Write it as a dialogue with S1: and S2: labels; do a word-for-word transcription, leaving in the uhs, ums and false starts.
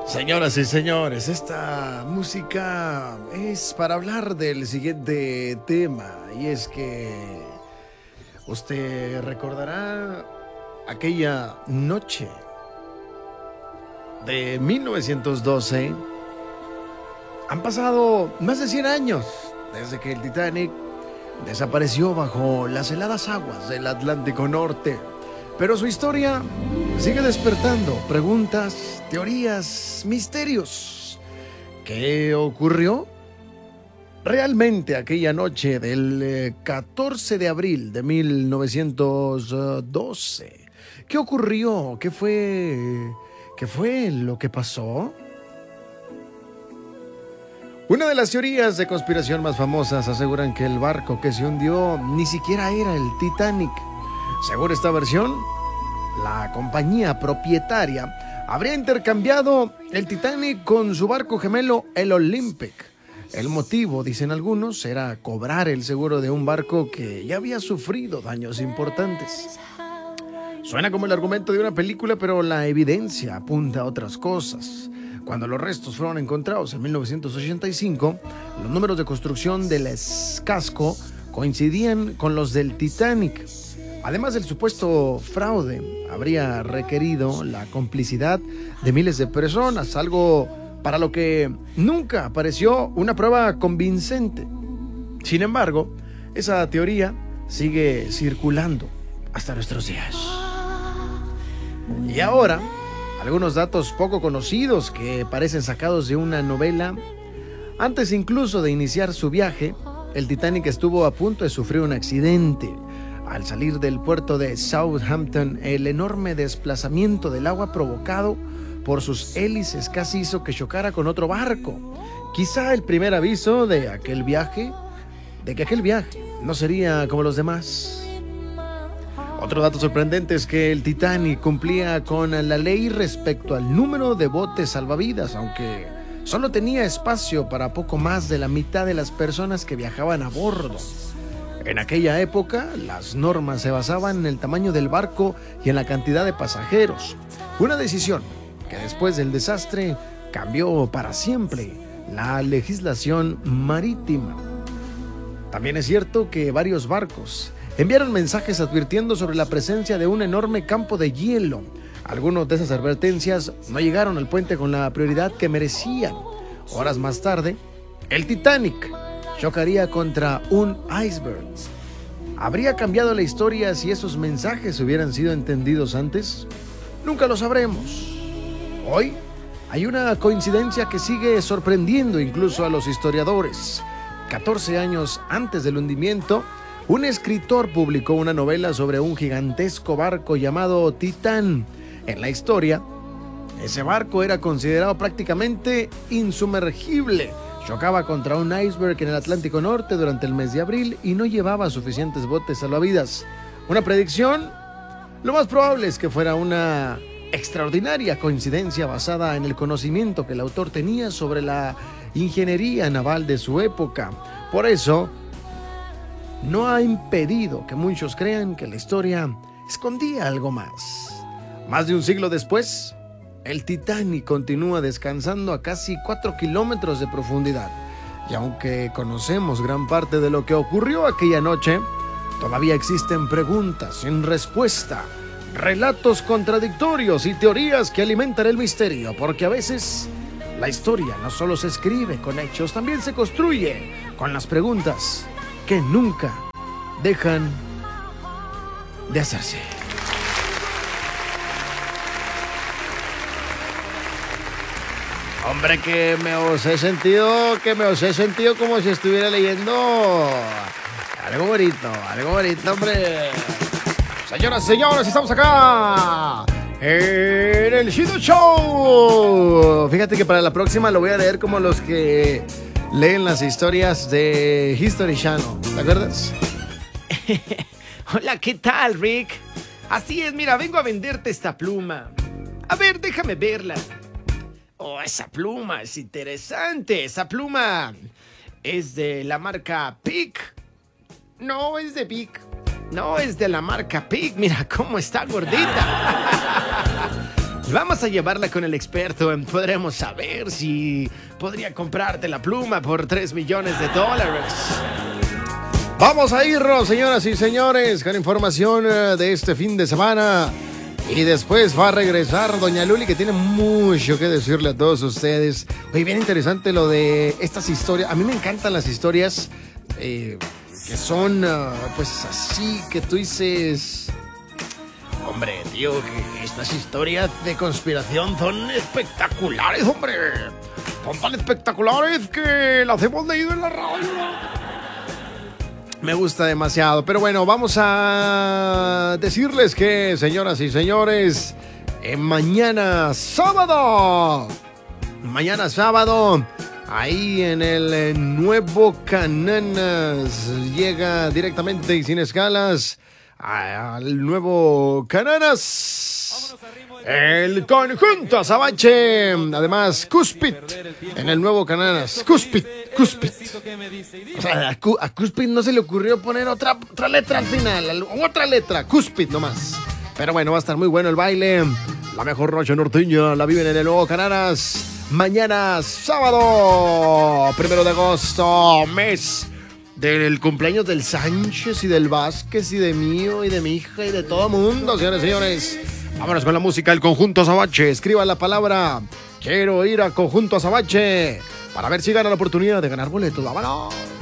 S1: Señoras y señores, esta música es para hablar del siguiente tema, y es que usted recordará aquella noche de mil novecientos doce. Han pasado más de cien años desde que el Titanic desapareció bajo las heladas aguas del Atlántico Norte, pero su historia sigue despertando preguntas, teorías, misterios. ¿Qué ocurrió realmente aquella noche del eh, catorce de abril de mil novecientos doce? ¿Qué ocurrió? ¿Qué fue, qué fue lo que pasó? Una de las teorías de conspiración más famosas aseguran que el barco que se hundió ni siquiera era el Titanic. Según esta versión, la compañía propietaria habría intercambiado el Titanic con su barco gemelo, el Olympic. El motivo, dicen algunos, era cobrar el seguro de un barco que ya había sufrido daños importantes. Suena como el argumento de una película, pero la evidencia apunta a otras cosas. Cuando los restos fueron encontrados en mil novecientos ochenta y cinco, los números de construcción del casco coincidían con los del Titanic. Además, el supuesto fraude habría requerido la complicidad de miles de personas, algo para lo que nunca apareció una prueba convincente. Sin embargo, esa teoría sigue circulando hasta nuestros días. Y ahora, algunos datos poco conocidos que parecen sacados de una novela. Antes incluso de iniciar su viaje, el Titanic estuvo a punto de sufrir un accidente. Al salir del puerto de Southampton, el enorme desplazamiento del agua provocado por sus hélices casi hizo que chocara con otro barco. Quizá el primer aviso de aquel viaje, de que aquel viaje no sería como los demás. Otro dato sorprendente es que el Titanic cumplía con la ley respecto al número de botes salvavidas, aunque solo tenía espacio para poco más de la mitad de las personas que viajaban a bordo. En aquella época, las normas se basaban en el tamaño del barco y en la cantidad de pasajeros. Una decisión que después del desastre cambió para siempre la legislación marítima. También es cierto que varios barcos enviaron mensajes advirtiendo sobre la presencia de un enorme campo de hielo. Algunas de esas advertencias no llegaron al puente con la prioridad que merecían. Horas más tarde, el Titanic chocaría contra un iceberg. ¿Habría cambiado la historia si esos mensajes hubieran sido entendidos antes? Nunca lo sabremos. Hoy hay una coincidencia que sigue sorprendiendo incluso a los historiadores. catorce años antes del hundimiento, un escritor publicó una novela sobre un gigantesco barco llamado Titán. En la historia, ese barco era considerado prácticamente insumergible. Chocaba contra un iceberg en el Atlántico Norte durante el mes de abril y no llevaba suficientes botes salvavidas. ¿Una predicción? Lo más probable es que fuera una extraordinaria coincidencia basada en el conocimiento que el autor tenía sobre la ingeniería naval de su época. Por eso, no ha impedido que muchos crean que la historia escondía algo más. Más de un siglo después, el Titanic continúa descansando a casi cuatro kilómetros de profundidad. Y aunque conocemos gran parte de lo que ocurrió aquella noche, todavía existen preguntas sin respuesta, relatos contradictorios y teorías que alimentan el misterio, porque a veces la historia no solo se escribe con hechos, también se construye con las preguntas que nunca dejan de hacerse. Hombre, que me os he sentido, que me os he sentido como si estuviera leyendo algo bonito, algo bonito, hombre. Señoras y señores, estamos acá en el Shido Show. Fíjate que para la próxima lo voy a leer como los que leen las historias de History Channel, ¿te acuerdas?
S2: Hola, ¿qué tal, Rick? Así es, mira, vengo a venderte esta pluma. A ver, déjame verla. Oh, esa pluma es interesante. Esa pluma es de la marca Peak. No, es de Peak. No, es de la marca Peak. Mira cómo está gordita. Vamos a llevarla con el experto. Podremos saber si podría comprarte la pluma por tres millones de dólares.
S1: Vamos a irnos, señoras y señores, con información de este fin de semana. Y después va a regresar Doña Luli, que tiene mucho que decirle a todos ustedes. Oye, bien interesante lo de estas historias. A mí me encantan las historias eh, que son, uh, pues así, que tú dices... Hombre, tío, que estas historias de conspiración son espectaculares, hombre. Son tan espectaculares que las hemos leído en la radio. Me gusta demasiado, pero bueno, vamos a decirles que, señoras y señores, eh, mañana sábado, mañana sábado, ahí en el eh, nuevo Cananas, llega directamente y sin escalas al nuevo Cananas, el conjunto Azabache, además Cúspid, en el nuevo Cananas, Cúspid, Cúspid. O sea, a, Cú, a Cúspid no se le ocurrió poner otra, otra letra al final, otra letra, Cúspid nomás. Pero bueno, va a estar muy bueno el baile. La mejor noche norteña la viven en el nuevo Cananas. Mañana sábado, primero de agosto, mes del cumpleaños del Sánchez y del Vázquez y de mío y de mi hija y de todo mundo, señores y señores. Vámonos con la música del conjunto Azabache. Escriba la palabra quiero ir a conjunto Azabache para ver si gana la oportunidad de ganar boletos. ¡Vámonos!